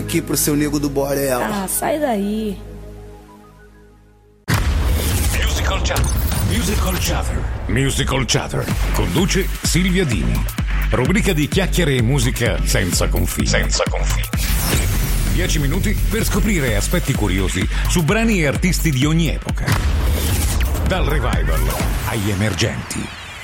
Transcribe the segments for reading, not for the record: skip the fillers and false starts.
aqui pro seu nego do Borel. Ah, sai daí. Musical Chatter. Conduce Silvia Dini. Rubrica di chiacchiere e musica senza confini. 10 minuti per scoprire aspetti curiosi su brani e artisti di ogni epoca. Dal revival agli emergenti.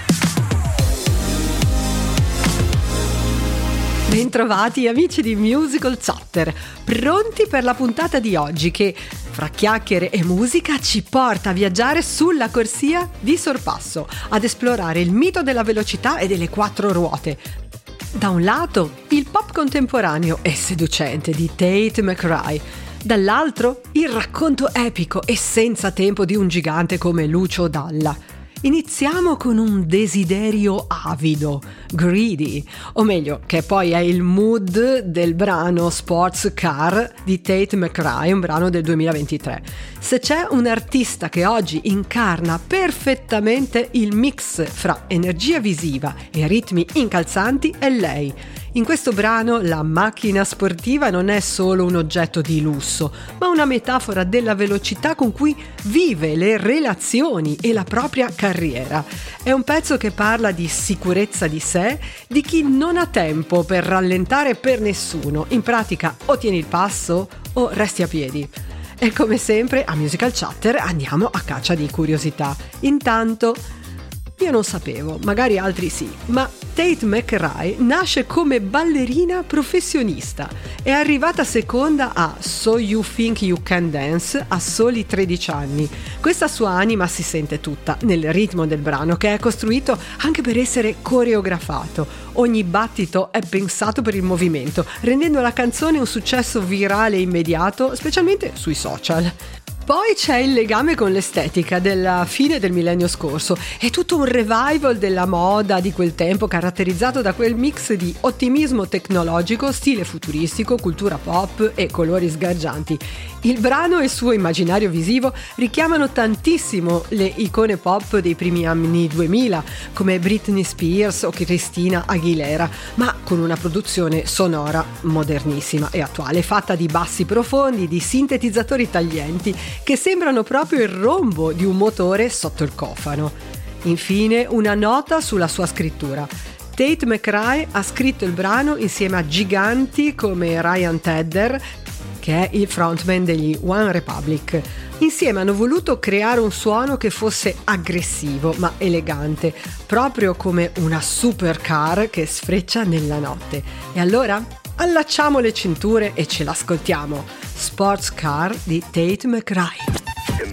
Bentrovati amici di Musical Chatter, pronti per la puntata di oggi che, fra chiacchiere e musica, ci porta a viaggiare sulla corsia di sorpasso, ad esplorare il mito della velocità e delle quattro ruote. Da un lato, il pop contemporaneo e seducente di Tate McRae, dall'altro, il racconto epico e senza tempo di un gigante come Lucio Dalla. Iniziamo con un desiderio avido, Greedy, o meglio, che poi è il mood del brano Sports Car di Tate McRae, un brano del 2023. Se c'è un artista che oggi incarna perfettamente il mix fra energia visiva e ritmi incalzanti, è lei. In questo brano la macchina sportiva non è solo un oggetto di lusso, ma una metafora della velocità con cui vive le relazioni e la propria carriera. È un pezzo che parla di sicurezza di sé, di chi non ha tempo per rallentare per nessuno. In pratica o tieni il passo o resti a piedi. E come sempre a Musical Chatter andiamo a caccia di curiosità. Intanto io non sapevo, magari altri sì, ma Tate McRae nasce come ballerina professionista. È arrivata seconda a So You Think You Can Dance a soli 13 anni. Questa sua anima si sente tutta nel ritmo del brano, che è costruito anche per essere coreografato. Ogni battito è pensato per il movimento, rendendo la canzone un successo virale immediato, specialmente sui social. Poi c'è il legame con l'estetica della fine del millennio scorso. È tutto un revival della moda di quel tempo, caratterizzato da quel mix di ottimismo tecnologico, stile futuristico, cultura pop e colori sgargianti. Il brano e il suo immaginario visivo richiamano tantissimo le icone pop dei primi anni 2000, come Britney Spears o Christina Aguilera, ma con una produzione sonora modernissima e attuale, fatta di bassi profondi, di sintetizzatori taglienti, che sembrano proprio il rombo di un motore sotto il cofano. Infine, una nota sulla sua scrittura. Tate McRae ha scritto il brano insieme a giganti come Ryan Tedder, che è il frontman degli One Republic. Insieme hanno voluto creare un suono che fosse aggressivo ma elegante, proprio come una supercar che sfreccia nella notte. E allora allacciamo le cinture e ce l'ascoltiamo. Sports Car di Tate McRae.